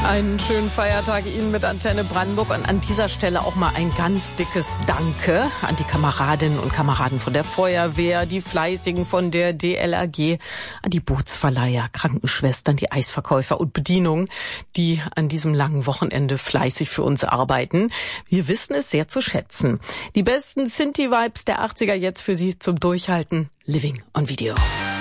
Einen schönen Feiertag Ihnen mit Antenne Brandenburg und an dieser Stelle auch mal ein ganz dickes Danke an die Kameradinnen und Kameraden von der Feuerwehr, die Fleißigen von der DLRG, an die Bootsverleiher, Krankenschwestern, die Eisverkäufer und Bedienungen, die an diesem langen Wochenende fleißig für uns arbeiten. Wir wissen es sehr zu schätzen. Die besten Sinti-Vibes der 80er jetzt für Sie zum Durchhalten. Living on Video.